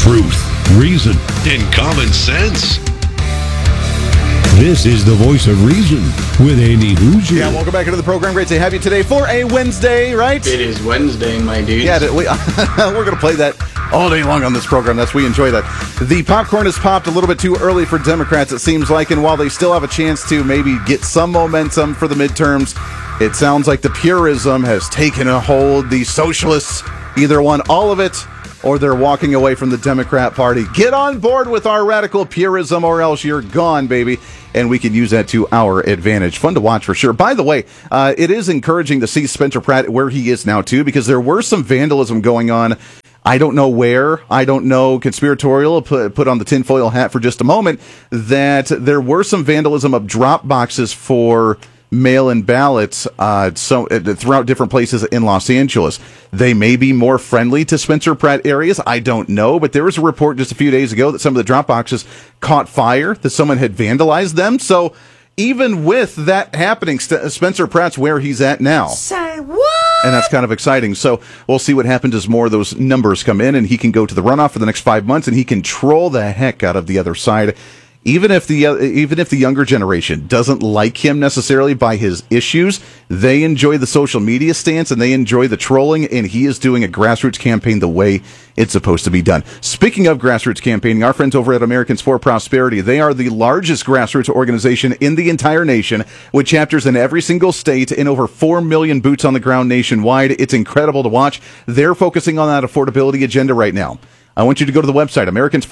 truth, reason, and common sense. This is the voice of reason with Andy Hoosier. Yeah, welcome back into the program. Great to have you today for a Wednesday, right? It is Wednesday, my dude. Yeah, we're going to play that all day long on this program. We enjoy that. The popcorn has popped a little bit too early for Democrats, it seems like, and while they still have a chance to maybe get some momentum for the midterms, it sounds like the purism has taken a hold. The socialists either want all of it or they're walking away from the Democrat Party. Get on board with our radical purism or else you're gone, baby. And we can use that to our advantage. Fun to watch for sure. By the way, it is encouraging to see Spencer Pratt where he is now, too, because there were some vandalism going on. I don't know where. I don't know. Conspiratorial, put on the tinfoil hat for just a moment, that there were some vandalism of drop boxes for mail-in ballots throughout different places in Los Angeles. They may be more friendly to Spencer Pratt areas. I don't know, but there was a report just a few days ago that some of the drop boxes caught fire, that someone had vandalized them. So even with that happening, Spencer Pratt's where he's at now. Say what? And that's kind of exciting. So we'll see what happens as more of those numbers come in, and he can go to the runoff for the next 5 months, and he can troll the heck out of the other side. Even if the younger generation doesn't like him necessarily by his issues, they enjoy the social media stance and they enjoy the trolling, and he is doing a grassroots campaign the way it's supposed to be done. Speaking of grassroots campaigning, our friends over at Americans for Prosperity, they are the largest grassroots organization in the entire nation, with chapters in every single state and over 4 million boots on the ground nationwide. It's incredible to watch. They're focusing on that affordability agenda right now. I want you to go to the website,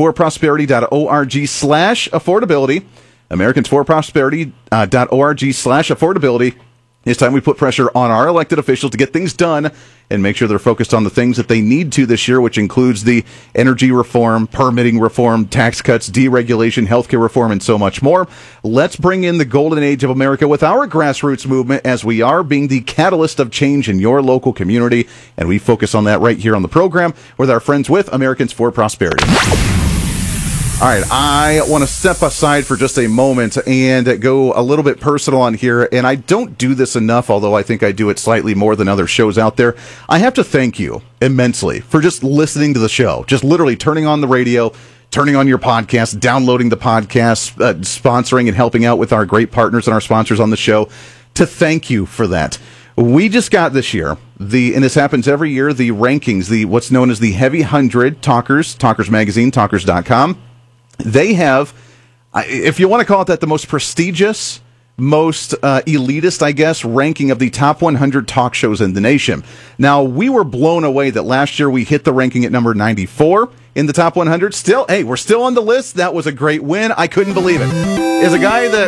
americansforprosperity.org/affordability, americansforprosperity.org/affordability. It's time we put pressure on our elected officials to get things done and make sure they're focused on the things that they need to this year, which includes the energy reform, permitting reform, tax cuts, deregulation, healthcare reform, and so much more. Let's bring in the golden age of America with our grassroots movement, as we are being the catalyst of change in your local community. And we focus on that right here on the program with our friends with Americans for Prosperity. All right, I want to step aside for just a moment and go a little bit personal on here, and I don't do this enough, although I think I do it slightly more than other shows out there. I have to thank you immensely for just listening to the show, just literally turning on the radio, turning on your podcast, downloading the podcast, sponsoring and helping out with our great partners and our sponsors on the show. To thank you for that. We just got this year, and this happens every year, the rankings, what's known as the Heavy 100 Talkers Magazine, talkers.com. They have, if you want to call it that, the most prestigious, most elitist, I guess, ranking of the top 100 talk shows in the nation. Now, we were blown away that last year we hit the ranking at number 94 in the top 100. Still, hey, we're still on the list. That was a great win. I couldn't believe it. As a guy that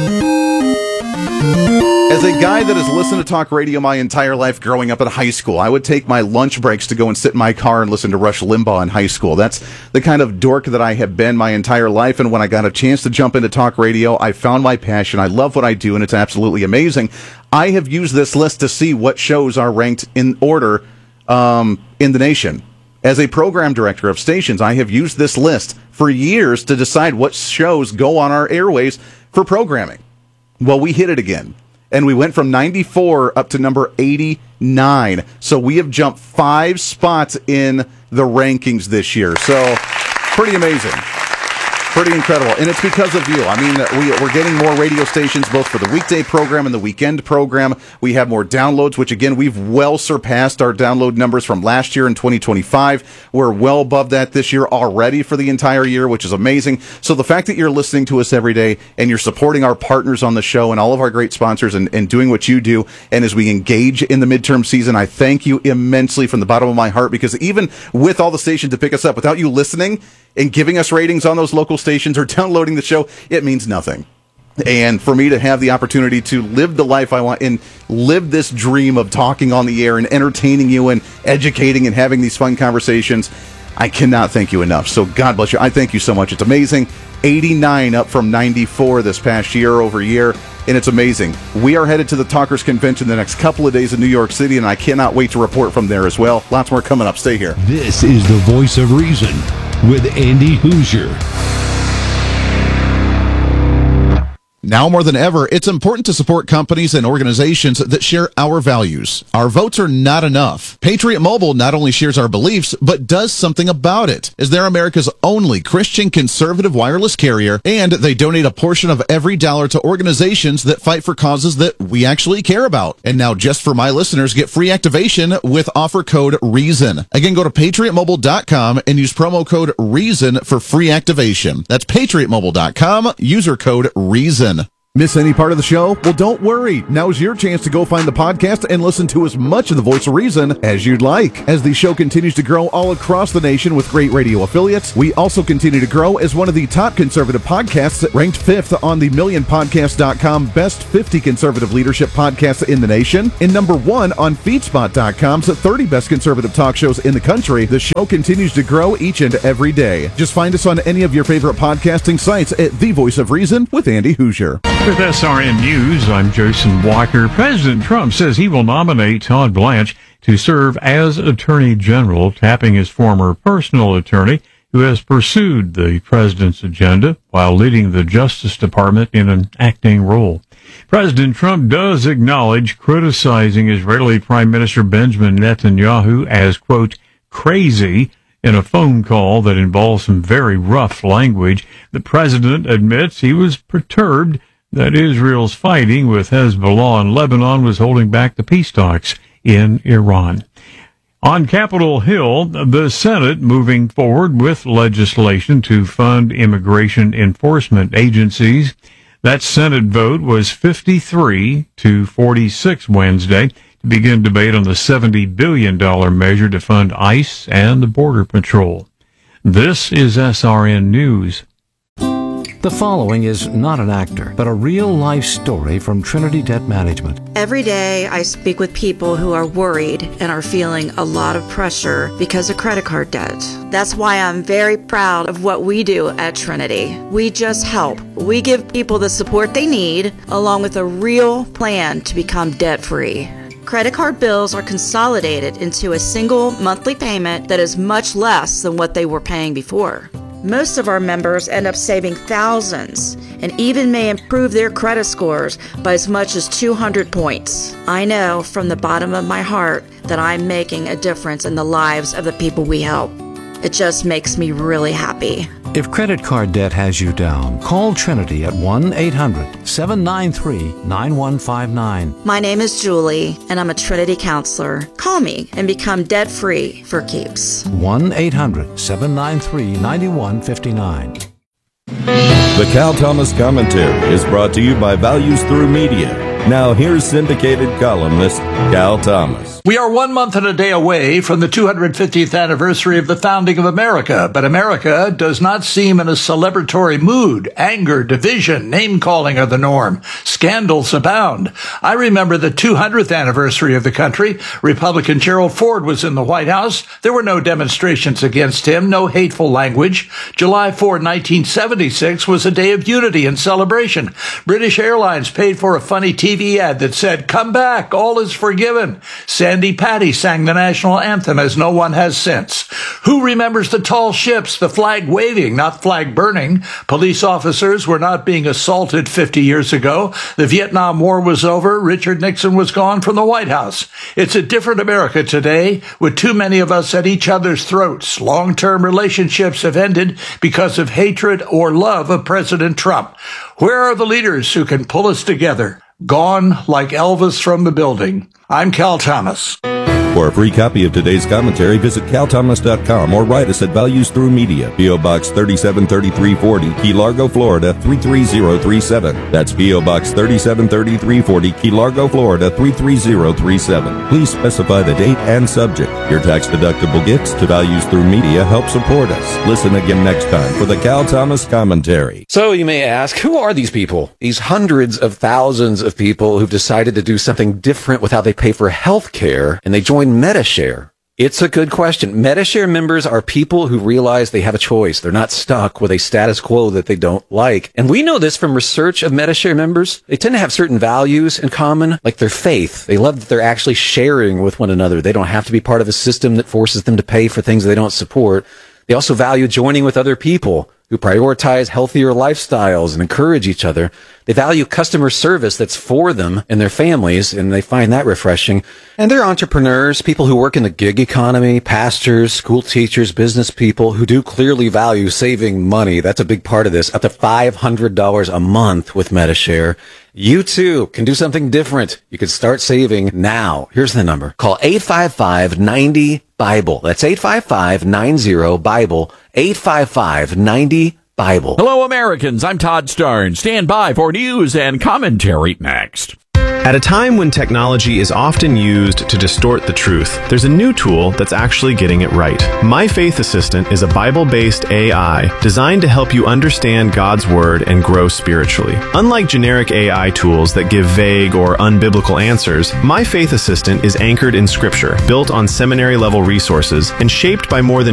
has listened to talk radio my entire life growing up in high school, I would take my lunch breaks to go and sit in my car and listen to Rush Limbaugh in high school. That's the kind of dork that I have been my entire life, and when I got a chance to jump into talk radio, I found my passion. I love what I do, and it's absolutely amazing. I have used this list to see what shows are ranked in order in the nation. As a program director of stations, I have used this list for years to decide what shows go on our airways for programming. Well, we hit it again. And we went from 94 up to number 89. So we have jumped 5 spots in the rankings this year. So pretty amazing. Pretty incredible. And it's because of you. I mean, we're getting more radio stations, both for the weekday program and the weekend program. We have more downloads, which, again, we've well surpassed our download numbers from last year in 2025. We're well above that this year already for the entire year, which is amazing. So the fact that you're listening to us every day and you're supporting our partners on the show and all of our great sponsors and doing what you do, and as we engage in the midterm season, I thank you immensely from the bottom of my heart, because even with all the stations to pick us up, without you listening and giving us ratings on those local stations or downloading the show, it means nothing. And for me to have the opportunity to live the life I want and live this dream of talking on the air and entertaining you and educating and having these fun conversations, I cannot thank you enough. So God bless you. I thank you so much. It's amazing. 89 up from 94 this past year over year, and it's amazing. We are headed to the Talkers Convention the next couple of days in New York City, and I cannot wait to report from there as well. Lots more coming up. Stay here. This is the voice of reason with Andy Hoosier. Now more than ever, it's important to support companies and organizations that share our values. Our votes are not enough. Patriot Mobile not only shares our beliefs, but does something about it, as they're America's only Christian conservative wireless carrier, and they donate a portion of every dollar to organizations that fight for causes that we actually care about. And now, just for my listeners, get free activation with offer code REASON. Again, go to patriotmobile.com and use promo code REASON for free activation. That's patriotmobile.com, user code REASON. Miss any part of the show? Well, don't worry. Now's your chance to go find the podcast and listen to as much of the Voice of Reason as you'd like. As the show continues to grow all across the nation with great radio affiliates, we also continue to grow as one of the top conservative podcasts, ranked 5th on the MillionPodcast.com Best 50 Conservative Leadership Podcasts in the nation, and number 1 on FeedSpot.com's 30 Best Conservative Talk Shows in the country. The show continues to grow each and every day. Just find us on any of your favorite podcasting sites at The Voice of Reason with Andy Hoosier. With SRN News, I'm Jason Walker. President Trump says he will nominate Todd Blanche to serve as Attorney General, tapping his former personal attorney who has pursued the president's agenda while leading the Justice Department in an acting role. President Trump does acknowledge criticizing Israeli Prime Minister Benjamin Netanyahu as, quote, crazy in a phone call that involves some very rough language. The president admits he was perturbed that Israel's fighting with Hezbollah in Lebanon was holding back the peace talks in Iran. On Capitol Hill, the Senate moving forward with legislation to fund immigration enforcement agencies. That Senate vote was 53-46 Wednesday to begin debate on the $70 billion measure to fund ICE and the Border Patrol. This is SRN News. The following is not an actor, but a real-life story from Trinity Debt Management. Every day I speak with people who are worried and are feeling a lot of pressure because of credit card debt. That's why I'm very proud of what we do at Trinity. We just help. We give people the support they need, along with a real plan to become debt-free. Credit card bills are consolidated into a single monthly payment that is much less than what they were paying before. Most of our members end up saving thousands and even may improve their credit scores by as much as 200 points. I know from the bottom of my heart that I'm making a difference in the lives of the people we help. It just makes me really happy. If credit card debt has you down, call Trinity at 1-800-793-9159. My name is Julie, and I'm a Trinity counselor. Call me and become debt-free for keeps. 1-800-793-9159. The Cal Thomas Commentary is brought to you by Values Through Media. Now here's syndicated columnist Cal Thomas. We are 1 month and a day away from the 250th anniversary of the founding of America, but America does not seem in a celebratory mood. Anger, division, name-calling are the norm. Scandals abound. I remember the 200th anniversary of the country. Republican Gerald Ford was in the White House. There were no demonstrations against him, no hateful language. July 4, 1976 was a day of unity and celebration. British Airlines paid for a funny TV ad that said, "Come back, all is forgiven." Sandy Patty sang the national anthem as no one has since. Who remembers the tall ships, the flag waving, not flag burning? Police officers were not being assaulted 50 years ago. The Vietnam War was over. Richard Nixon was gone from the White House. It's a different America today, with too many of us at each other's throats. Long-term relationships have ended because of hatred or love of President Trump. Where are the leaders who can pull us together? Gone like Elvis from the building. I'm Cal Thomas. For a free copy of today's commentary, visit calthomas.com or write us at Values Through Media, P.O. Box 373340, Key Largo, Florida 33037. That's P.O. Box 373340, Key Largo, Florida 33037. Please specify the date and subject. Your tax-deductible gifts to Values Through Media help support us. Listen again next time for the Cal Thomas Commentary. So you may ask, who are these people? These hundreds of thousands of people who've decided to do something different with how they pay for health care, and they join Medi-Share. It's a good question. Medi-Share members are people who realize they have a choice. They're not stuck with a status quo that they don't like. And we know this from research of Medi-Share members. They tend to have certain values in common, like their faith. They love that they're actually sharing with one another. They don't have to be part of a system that forces them to pay for things they don't support. They also value joining with other people who prioritize healthier lifestyles and encourage each other. They value customer service that's for them and their families, and they find that refreshing. And they're entrepreneurs, people who work in the gig economy, pastors, school teachers, business people who do clearly value saving money. That's a big part of this. Up to $500 a month with Medi-Share. You too can do something different. You can start saving now. Here's the number. Call 855-90-BIBLE. That's 855-90-BIBLE. 855-90-BIBLE. Hello, Americans. I'm Todd Starn. Stand by for news and commentary next. At a time when technology is often used to distort the truth, there's a new tool that's actually getting it right. My Faith Assistant is a Bible-based AI designed to help you understand God's Word and grow spiritually. Unlike generic AI tools that give vague or unbiblical answers, My Faith Assistant is anchored in Scripture, built on seminary-level resources, and shaped by more than